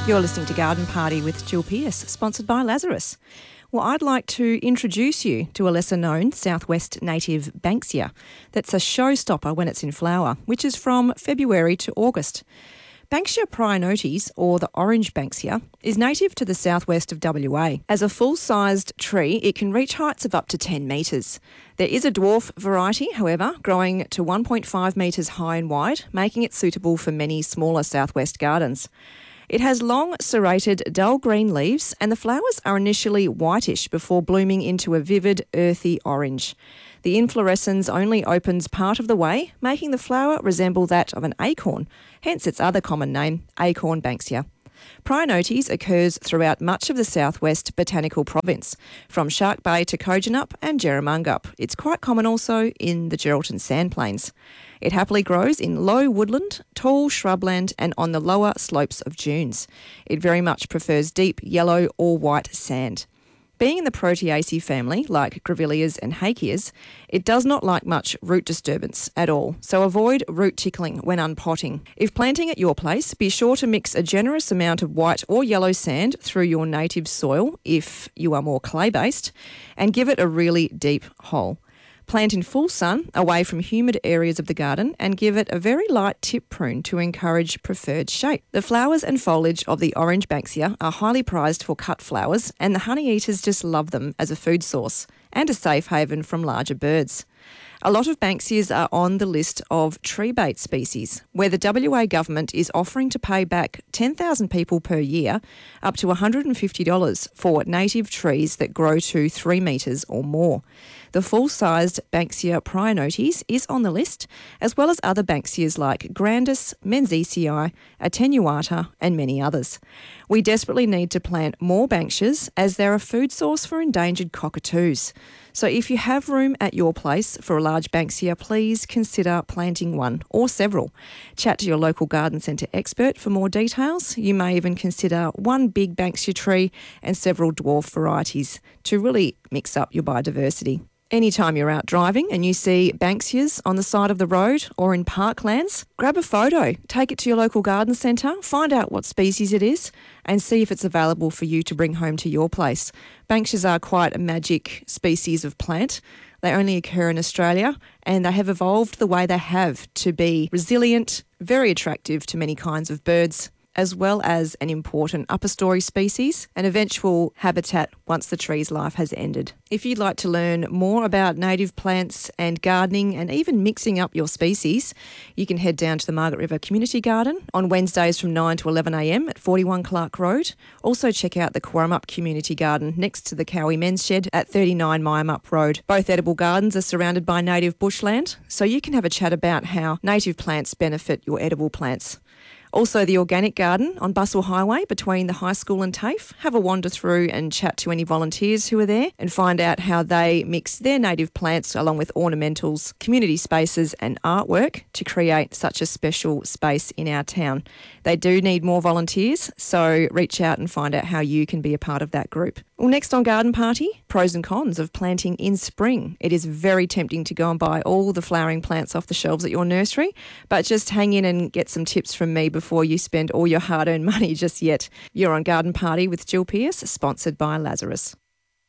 You're listening to Garden Party with Jill Pearce, sponsored by Lazarus. Well, I'd like to introduce you to a lesser-known southwest native Banksia that's a showstopper when it's in flower, which is from February to August. Banksia prionotes, or the orange Banksia, is native to the southwest of WA. As a full-sized tree, it can reach heights of up to 10 metres. There is a dwarf variety, however, growing to 1.5 metres high and wide, making it suitable for many smaller southwest gardens. It has long, serrated, dull green leaves, and the flowers are initially whitish before blooming into a vivid, earthy orange. The inflorescence only opens part of the way, making the flower resemble that of an acorn, hence its other common name, acorn Banksia. Prionotes occurs throughout much of the southwest botanical province, from Shark Bay to Kojonup and Jerramungup. It's quite common also in the Geraldton Sandplains. It happily grows in low woodland, tall shrubland and on the lower slopes of dunes. It very much prefers deep yellow or white sand. Being in the Proteaceae family, like Grevilleas and Hakeas, it does not like much root disturbance at all, so avoid root tickling when unpotting. If planting at your place, be sure to mix a generous amount of white or yellow sand through your native soil, if you are more clay-based, and give it a really deep hole. Plant in full sun, away from humid areas of the garden, and give it a very light tip prune to encourage preferred shape. The flowers and foliage of the orange Banksia are highly prized for cut flowers, and the honeyeaters just love them as a food source and a safe haven from larger birds. A lot of Banksias are on the list of tree bait species, where the WA government is offering to pay back 10,000 people per year up to $150 for native trees that grow to 3 metres or more. The full-sized Banksia prionotes is on the list, as well as other Banksias like Grandis, Menziesii, Attenuata and many others. We desperately need to plant more Banksias as they're a food source for endangered cockatoos. So if you have room at your place for a large Banksia, please consider planting one or several. Chat to your local garden centre expert for more details. You may even consider one big Banksia tree and several dwarf varieties to really mix up your biodiversity. Anytime you're out driving and you see Banksias on the side of the road or in parklands, grab a photo, take it to your local garden centre, find out what species it is and see if it's available for you to bring home to your place. Banksias are quite a magic species of plant. They only occur in Australia and they have evolved the way they have to be resilient, very attractive to many kinds of birds, as well as an important upper story species, an eventual habitat once the tree's life has ended. If you'd like to learn more about native plants and gardening and even mixing up your species, you can head down to the Margaret River Community Garden on Wednesdays from 9 to 11am at 41 Clark Road. Also check out the Quarramup Community Garden next to the Cowie Men's Shed at 39 Myamup Road. Both edible gardens are surrounded by native bushland, so you can have a chat about how native plants benefit your edible plants. Also, the Organic Garden on Bustle Highway between the high school and TAFE. Have a wander through and chat to any volunteers who are there and find out how they mix their native plants along with ornamentals, community spaces and artwork to create such a special space in our town. They do need more volunteers, so reach out and find out how you can be a part of that group. Well, next on Garden Party, pros and cons of planting in spring. It is very tempting to go and buy all the flowering plants off the shelves at your nursery, but just hang in and get some tips from me before you spend all your hard-earned money just yet. You're on Garden Party with Jill Pearce, sponsored by Lazarus.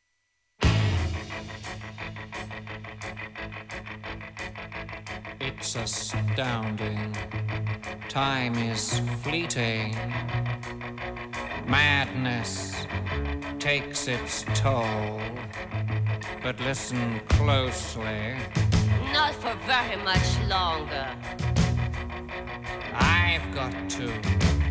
It's astounding. Time is fleeting. Madness takes its toll. But listen closely. Not for very much longer. I've got to